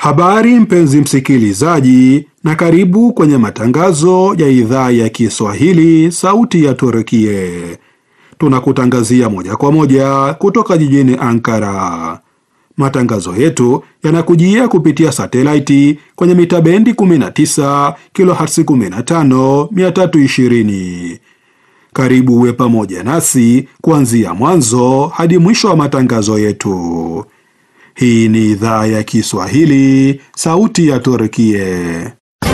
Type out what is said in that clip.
Habari mpenzi msikilizaji, na karibu kwenye matangazo ya idhaa ya Kiswahili sauti ya Turkie. Tunakutangazia moja kwa moja kutoka jijini Ankara. Matangazo yetu yanakujia kupitia satelaiti kwenye mita bendi 19 kilohertz 15 320. Karibu uwe pamoja nasi kuanzia mwanzo hadi mwisho wa matangazo yetu. Hii ni idhaa ya Kiswahili, sauti ya Turkie.